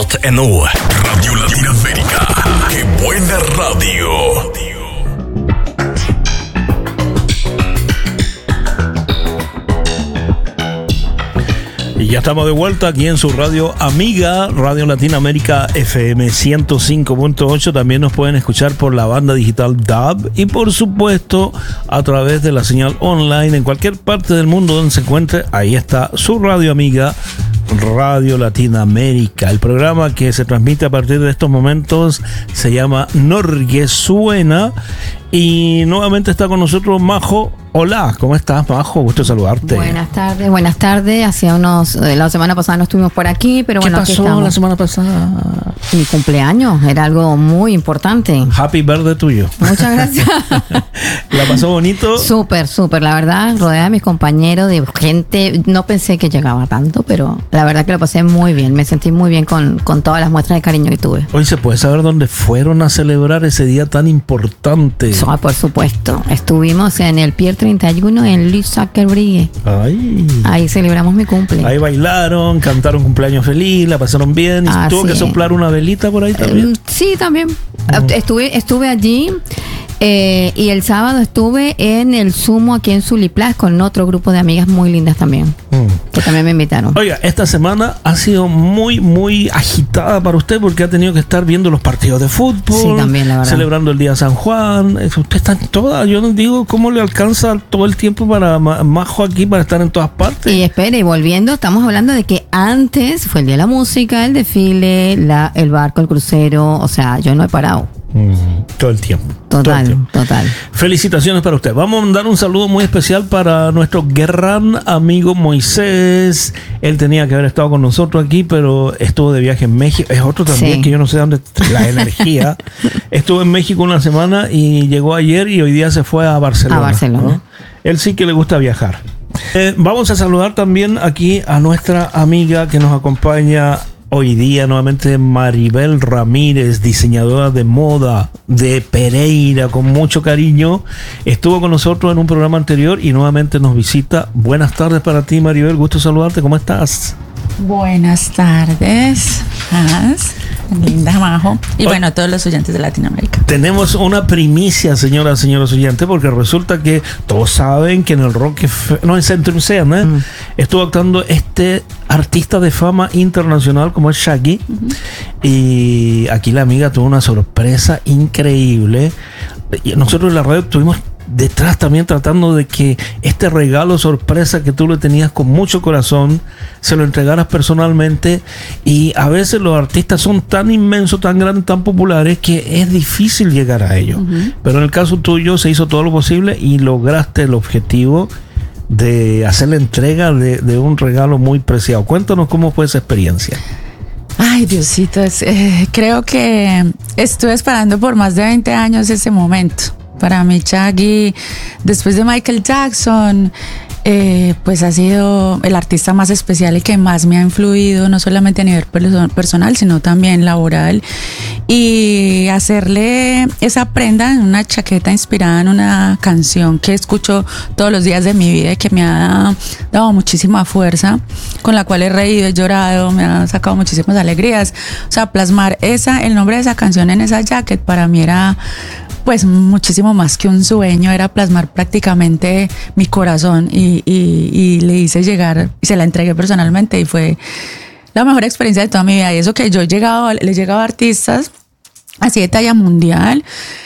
JNO, Radio Latinoamérica. ¡Qué buena radio! Y ya estamos de vuelta aquí en su radio amiga, Radio Latinoamérica FM 105.8. También nos pueden escuchar por la banda digital DAB y por supuesto a través de la señal online en cualquier parte del mundo donde se encuentre. Ahí está su radio amiga, Radio Latinoamérica. El programa que se transmite a partir de estos momentos se llama Norge Suena. Y nuevamente está con nosotros Majo. Hola, ¿cómo estás, Majo? Gusto saludarte. Buenas tardes. La semana pasada no estuvimos por aquí, pero bueno, ¿qué pasó la semana pasada? Mi cumpleaños, era algo muy importante. Happy birthday tuyo. Muchas gracias. ¿La pasó bonito? Súper, la verdad, rodeada de mis compañeros, de gente. No pensé que llegaba tanto, pero la verdad que lo pasé muy bien. Me sentí muy bien con todas las muestras de cariño que tuve. Hoy se puede saber dónde fueron a celebrar ese día tan importante. Por supuesto. Estuvimos en el Pier 31 en Luis Zuckerberg. Ahí celebramos mi cumple. Ahí bailaron, cantaron cumpleaños feliz, la pasaron bien. ¿Y tuvo que soplar una velita por ahí también? Sí, también. Estuve allí. Y el sábado estuve en el Sumo aquí en Suliplas con otro grupo de amigas muy lindas también, que también me invitaron. Oiga, esta semana ha sido muy, muy agitada para usted porque ha tenido que estar viendo los partidos de fútbol, sí, también, la verdad, celebrando el Día de San Juan. Usted está en todas. Yo no digo cómo le alcanza todo el tiempo para Majo aquí para estar en todas partes. Y espere, y volviendo, estamos hablando de que antes fue el Día de la Música, el desfile, el barco, el crucero. O sea, yo no he parado. Todo el tiempo. Total. Felicitaciones para usted. Vamos a mandar un saludo muy especial para nuestro gran amigo Moisés. Él tenía que haber estado con nosotros aquí, pero estuvo de viaje en México. Es otro también, sí, que yo no sé dónde la energía. Estuvo en México una semana y llegó ayer y hoy día se fue a Barcelona. ¿No? Él sí que le gusta viajar. Vamos a saludar también aquí a nuestra amiga que nos acompaña hoy día nuevamente, Maribel Ramírez, diseñadora de moda de Pereira, con mucho cariño. Estuvo con nosotros en un programa anterior y nuevamente nos visita. Buenas tardes para ti, Maribel, gusto saludarte, ¿cómo estás? Buenas tardes, linda Majo, y bueno, a todos los oyentes de Latinoamérica. Tenemos una primicia, señoras oyentes, porque resulta que todos saben que en el en Centrum Scene estuvo actuando este artista de fama internacional como es Shaggy, y aquí la amiga tuvo una sorpresa increíble. Y nosotros en la radio estuvimos detrás también tratando de que este regalo sorpresa que tú le tenías con mucho corazón se lo entregaras personalmente, y a veces los artistas son tan inmensos, tan grandes, tan populares que es difícil llegar a ellos, pero en el caso tuyo se hizo todo lo posible y lograste el objetivo de hacer la entrega de un regalo muy preciado. Cuéntanos cómo fue esa experiencia. Ay, Diosito, creo que estuve esperando por más de 20 años ese momento. Para mí, Shaggy, después de Michael Jackson, pues ha sido el artista más especial y que más me ha influido, no solamente a nivel personal, sino también laboral. Y hacerle esa prenda en una chaqueta inspirada en una canción que escucho todos los días de mi vida y que me ha dado muchísima fuerza, con la cual he reído, he llorado, me ha sacado muchísimas alegrías. O sea, plasmar el nombre de esa canción en esa jacket para mí era pues muchísimo más que un sueño, era plasmar prácticamente mi corazón y le hice llegar y se la entregué personalmente y fue la mejor experiencia de toda mi vida. Y eso que yo le he llegado a artistas así de talla mundial,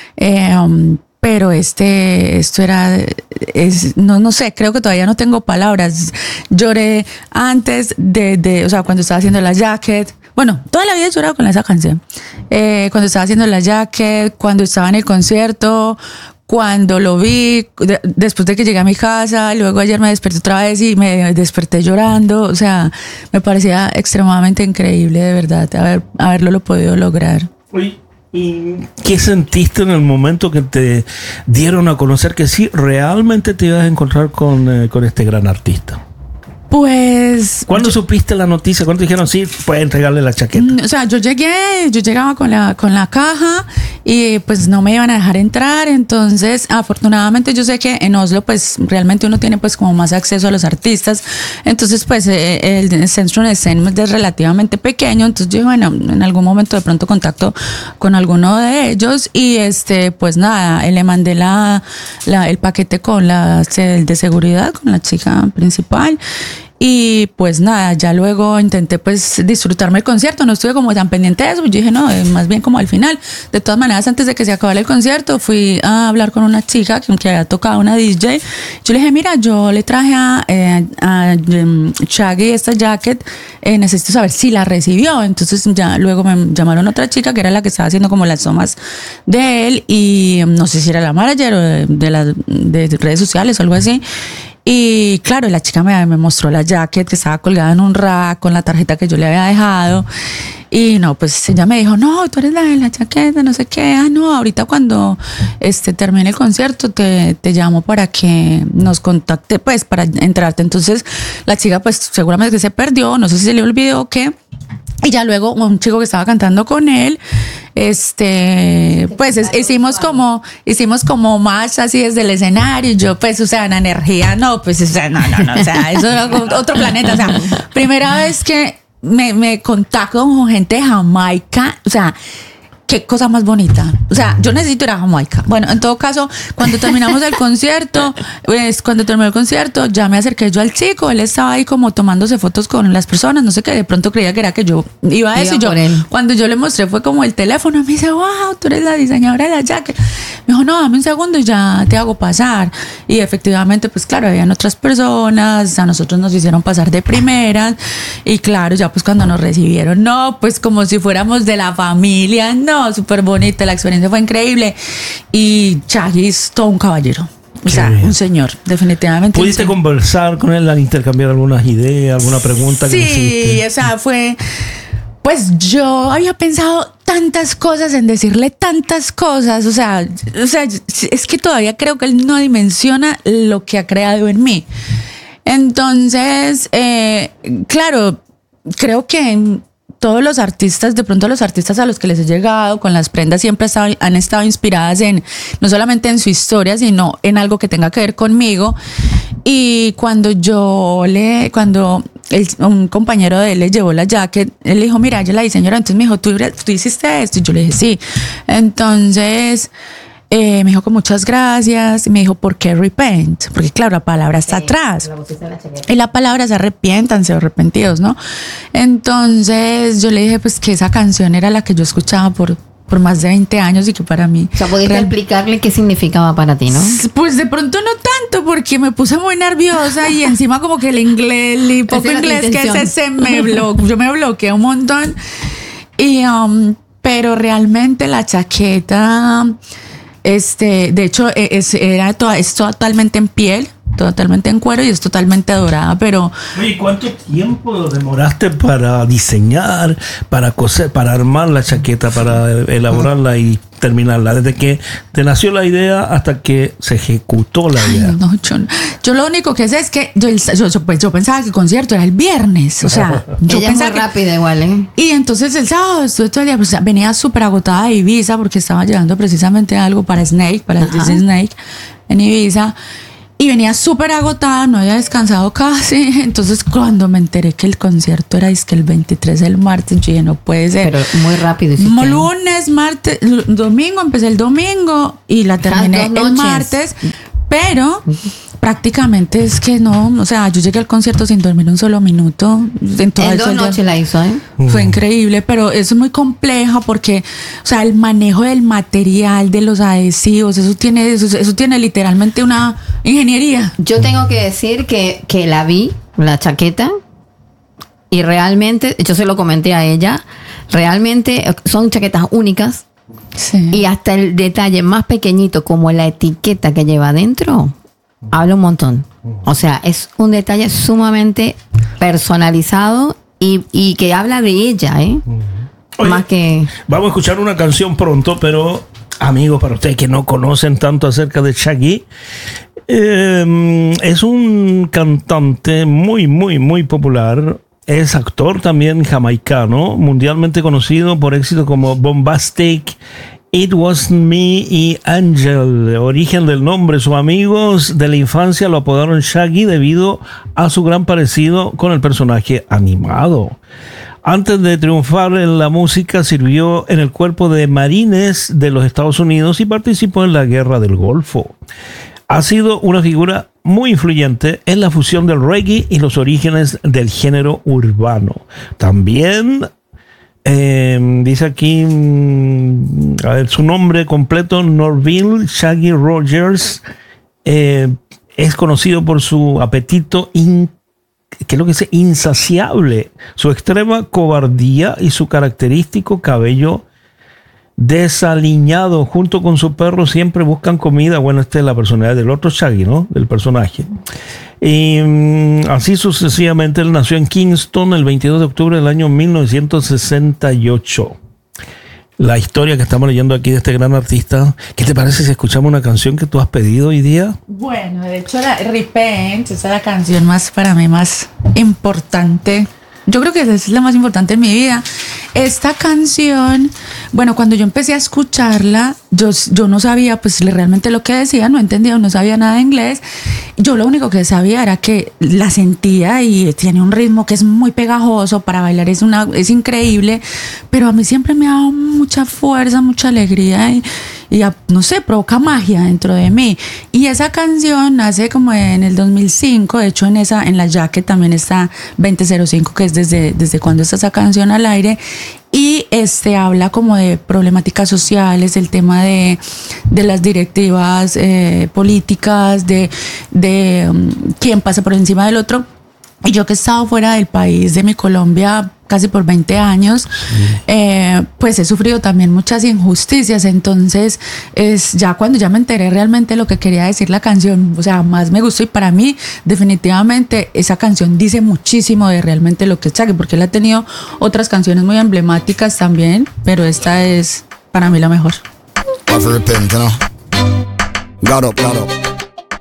pero esto era, no sé, creo que todavía no tengo palabras. Lloré antes o sea, cuando estaba haciendo la jacket. Bueno, toda la vida he llorado con esa canción. Cuando estaba haciendo la jacket, cuando estaba en el concierto, cuando lo vi, después de que llegué a mi casa, luego ayer me desperté otra vez y me desperté llorando. O sea, me parecía extremadamente increíble, de verdad, haberlo podido lograr. ¿Y qué sentiste en el momento que te dieron a conocer que sí, realmente te ibas a encontrar con este gran artista? Pues... ¿Cuándo supiste la noticia? ¿Cuándo dijeron sí, puede entregarle la chaqueta? O sea, yo llegaba con la caja y pues no me iban a dejar entrar. Entonces, afortunadamente yo sé que en Oslo pues realmente uno tiene pues como más acceso a los artistas. Entonces pues el centro de escena es relativamente pequeño. Entonces yo, bueno, en algún momento de pronto contacto con alguno de ellos y pues nada, le mandé el paquete con el de seguridad, con la chica principal. Y pues nada, ya luego intenté pues disfrutarme el concierto, no estuve como tan pendiente de eso, yo dije no, más bien como al final. De todas maneras, antes de que se acabara el concierto, fui a hablar con una chica que había tocado una DJ. Yo le dije, mira, yo le traje a Shaggy esta jacket, necesito saber si la recibió. Entonces ya luego me llamaron otra chica que era la que estaba haciendo como las tomas de él y no sé si era la manager o de redes sociales o algo así. Y claro, la chica me mostró la jacket que estaba colgada en un rack con la tarjeta que yo le había dejado. Y no, pues ella me dijo, no, tú eres la de la chaqueta, no sé qué. Ah, no, ahorita cuando termine el concierto te llamo para que nos contacte, pues, para entrarte. Entonces, la chica, pues, seguramente se perdió, no sé si se le olvidó o qué. Y ya luego un chico que estaba cantando con él, pues hicimos como más así desde el escenario. Y yo, pues, o sea, la energía, no, pues, o sea, no, o sea, eso era otro planeta. O sea, primera vez que me contacto con gente de Jamaica, o sea, qué cosa más bonita. O sea, yo necesito ir a Jamaica. Bueno, en todo caso, cuando terminamos el concierto, ya me acerqué yo al chico. Él estaba ahí como tomándose fotos con las personas, no sé qué. De pronto creía que era que yo iba a eso. Y yo, cuando yo le mostré, fue como el teléfono. Me dice, wow, tú eres la diseñadora de la jacket. Me dijo, no, dame un segundo y ya te hago pasar. Y efectivamente, pues claro, habían otras personas. A nosotros nos hicieron pasar de primeras. Y claro, ya pues cuando nos recibieron, no, pues como si fuéramos de la familia, no. Súper bonita, la experiencia fue increíble y Shaggy es todo un caballero, o sea, un señor, definitivamente. ¿Pudiste conversar con él, intercambiar algunas ideas, alguna pregunta? Sí, o sea, pues yo había pensado tantas cosas en decirle tantas cosas, o sea, es que todavía creo que él no dimensiona lo que ha creado en mí. Entonces, claro, creo que todos los artistas, de pronto los artistas a los que les he llegado con las prendas siempre han estado inspiradas no solamente en su historia, sino en algo que tenga que ver conmigo. Y cuando un compañero de él le llevó la jacket, él le dijo, mira, ella es la diseñadora. Entonces me dijo, ¿tú hiciste esto? Y yo le dije, sí. Entonces me dijo que muchas gracias. Y me dijo, ¿por qué repent? Porque claro, la palabra está atrás. Y la palabra es arrepiéntanse o arrepentidos, ¿no? Entonces yo le dije pues que esa canción era la que yo escuchaba por más de 20 años y que para mí... O sea, ¿pudiste explicarle qué significaba para ti, no? Pues de pronto no tanto, porque me puse muy nerviosa y encima como que el poco inglés que yo me bloqueé un montón. Y, pero realmente la chaqueta... de hecho, es totalmente en piel, totalmente en cuero y es totalmente dorada, pero... ¿Y cuánto tiempo demoraste para diseñar, para coser, para armar la chaqueta, para elaborarla y terminarla? Desde que te nació la idea hasta que se ejecutó la idea. Ay, no, yo lo único que sé es que yo pensaba que el concierto era el viernes, o sea, yo ella pensaba es muy rápida igual, ¿eh? Y entonces el sábado estuve todo el día, pues, venía súper agotada de Ibiza porque estaba llevando precisamente algo para Snake, para Disney Snake en Ibiza. Y venía súper agotada, no había descansado casi. Entonces, cuando me enteré que el concierto era el 23 del martes, yo dije, no puede ser. Pero muy rápido. Lunes, martes, domingo, empecé el domingo y la terminé el martes. Pero prácticamente es que no, o sea, yo llegué al concierto sin dormir un solo minuto. En 2 noches la hizo, ¿eh? Fue increíble, pero eso es muy complejo porque, o sea, el manejo del material, de los adhesivos, eso tiene literalmente una ingeniería. Yo tengo que decir que la vi, la chaqueta, y realmente, yo se lo comenté a ella, realmente son chaquetas únicas. Sí. Y hasta el detalle más pequeñito, como la etiqueta que lleva adentro, habla un montón. O sea, es un detalle sumamente personalizado y que habla de ella, ¿eh? Oye, más que... Vamos a escuchar una canción pronto, pero amigos, para ustedes que no conocen tanto acerca de Shaggy, Es un cantante muy popular. Es actor también jamaicano, mundialmente conocido por éxitos como Bombastic, It Was Me y Angel. Origen del nombre: sus amigos de la infancia lo apodaron Shaggy debido a su gran parecido con el personaje animado. Antes de triunfar en la música, sirvió en el cuerpo de marines de los Estados Unidos y participó en la Guerra del Golfo. Ha sido una figura muy influyente en la fusión del reggae y los orígenes del género urbano. También dice aquí, a ver, su nombre completo, Norville Shaggy Rogers, es conocido por su apetito insaciable, su extrema cobardía y su característico cabello desaliñado. Junto con su perro siempre buscan comida. Bueno, esta es la personalidad del otro Shaggy, ¿no? Del personaje. Y así sucesivamente. Él nació en Kingston el 22 de octubre del año 1968. La historia que estamos leyendo aquí de este gran artista. ¿Qué te parece si escuchamos una canción que tú has pedido hoy día? Bueno, de hecho la Repent, esa es la canción para mí más importante. Yo creo que esa es la más importante en mi vida. Esta canción, bueno, cuando yo empecé a escucharla, yo no sabía pues realmente lo que decía, no entendía, no sabía nada de inglés. Yo lo único que sabía era que la sentía y tiene un ritmo que es muy pegajoso, para bailar es increíble, pero a mí siempre me ha dado mucha fuerza, mucha alegría y no sé, provoca magia dentro de mí. Y esa canción nace como en el 2005, de hecho en la jacket también está 2005, que es desde cuando está esa canción al aire. Y habla como de problemáticas sociales, del tema de las directivas políticas, de quién pasa por encima del otro. Y yo que he estado fuera del país, de mi Colombia, casi por 20 años, pues he sufrido también muchas injusticias. Entonces, cuando ya me enteré realmente lo que quería decir la canción, o sea, más me gustó. Y para mí, definitivamente, esa canción dice muchísimo de realmente lo que es Shaggy, porque él ha tenido otras canciones muy emblemáticas también, pero esta es para mí la mejor. Repent, you know? God up.